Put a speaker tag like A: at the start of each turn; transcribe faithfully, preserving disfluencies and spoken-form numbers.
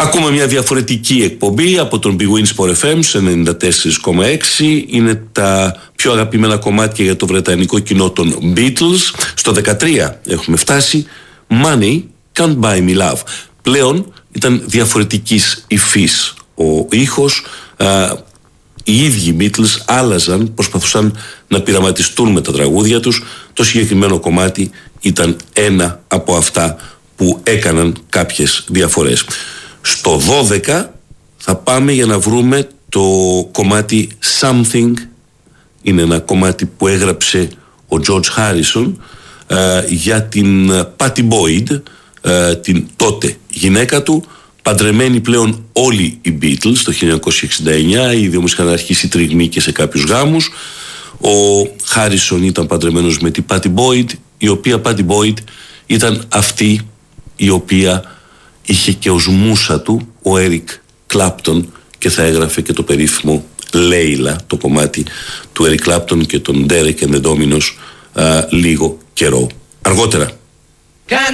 A: Ακούμε μια διαφορετική εκπομπή από τον Big Win Sport εφ εμ σε ενενήντα τέσσερα κόμμα έξι. Είναι τα πιο αγαπημένα κομμάτια για το βρετανικό κοινό των Beatles. Στο δεκατρία έχουμε φτάσει. Money Can't Buy Me Love. Πλέον ήταν διαφορετικής υφής ο ήχος. Α, οι ίδιοι Beatles άλλαζαν, προσπαθούσαν να πειραματιστούν με τα τραγούδια τους. Το συγκεκριμένο κομμάτι ήταν ένα από αυτά που έκαναν κάποιες διαφορές. Στο δώδεκα θα πάμε για να βρούμε το κομμάτι Something. Είναι ένα κομμάτι που έγραψε ο George Harrison ε, για την Pattie Boyd, ε, την τότε γυναίκα του. Παντρεμένοι πλέον όλοι οι Beatles το χίλια εννιακόσια εξήντα εννιά, ήδη όμως είχαν αρχίσει τριγμοί και σε κάποιους γάμους. Ο Harrison ήταν παντρεμένος με την Pattie Boyd, η οποία Pattie Boyd ήταν αυτή η οποία είχε και ως μούσα του ο Eric Clapton και θα έγραφε και το περίφημο Λέιλα, το κομμάτι του Eric Clapton και τον Derek and the Dominos α, λίγο καιρό αργότερα.